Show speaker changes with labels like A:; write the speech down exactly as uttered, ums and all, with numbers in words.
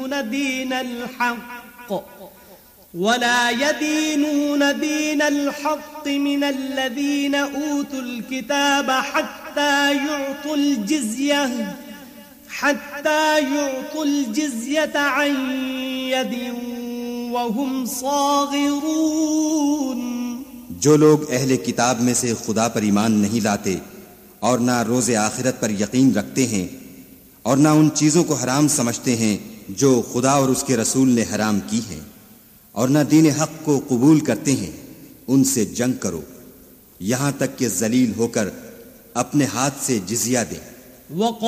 A: यदीनून दीनल हक़ वला यदीनून दीनल हक़ मिनल्लज़ीना ऊतुल किताब हत्ता युअतुल जिज़्या हत्ता युअतुल जिज़्यता अन यदिन वहुम साग़िरून।
B: जो लोग अहले किताब में से खुदा पर ईमान नहीं लाते और ना रोज़े आखिरत पर यकीन रखते हैं और ना उन चीज़ों को हराम समझते हैं जो खुदा और उसके रसूल ने हराम की हैं और ना दीन हक़ को कबूल करते हैं, उनसे जंग करो यहाँ तक कि ज़लील होकर अपने हाथ से जिज़िया दें।